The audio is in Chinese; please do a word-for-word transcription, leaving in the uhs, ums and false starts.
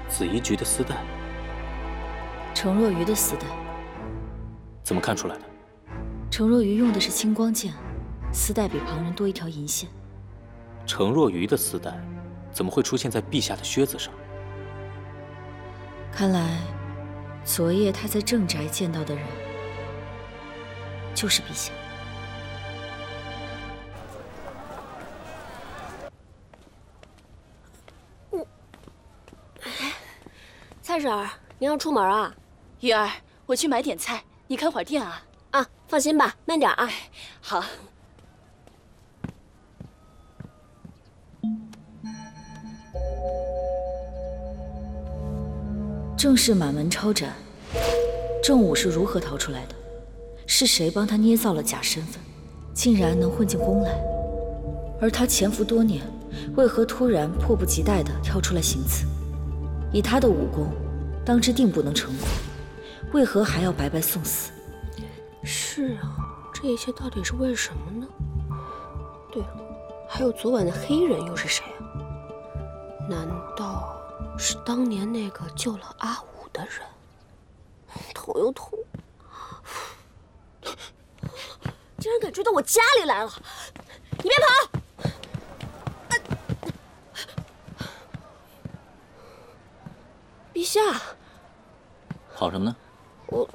紫衣局的丝带， 程若愚的丝带。 怎么看出来的？ 程若愚用的是青光剑，丝带比旁人多一条银线。 程若愚的丝带，怎么会出现在陛下的靴子上？ 看来，昨夜他在正宅见到的人，就是陛下。 嗯，蔡婶儿，您要出门啊？ 鱼儿，我去买点菜，你看会儿店啊。 啊，放心吧，慢点啊。 好。 正是满门抄斩，郑武是如何逃出来的？是谁帮他捏造了假身份，竟然能混进宫来？而他潜伏多年，为何突然迫不及待地跳出来行刺？以他的武功，当之定不能成功，为何还要白白送死？ 是啊，这一切到底是为什么呢？对了，还有昨晚的黑人又是谁啊？难道是当年那个救了阿武的人？头又痛，竟然敢追到我家里来了！你别跑！陛下， 跑什么呢？